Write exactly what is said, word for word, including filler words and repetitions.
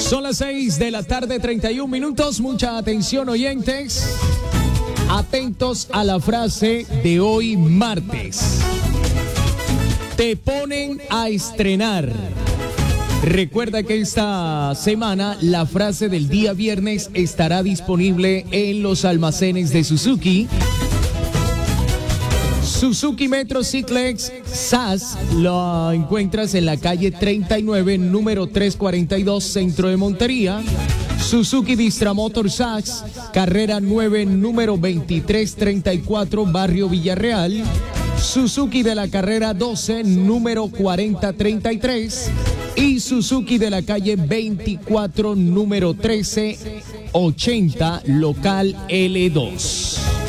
Son las seis de la tarde, treinta y un minutos. Mucha atención, oyentes. Atentos a la frase de hoy martes. Te ponen a estrenar. Recuerda que esta semana la frase del día viernes estará disponible en los almacenes de Suzuki. Suzuki Metro Ciclex S A S lo encuentras en la calle treinta y nueve, número trescientos cuarenta y dos, centro de Montería. Suzuki Distramotor S A S, carrera nueve, número veintitrés treinta y cuatro, barrio Villarreal. Suzuki de la carrera doce, número cuarenta treinta y tres. Y Suzuki de la calle veinticuatro, número trece ochenta, local L dos.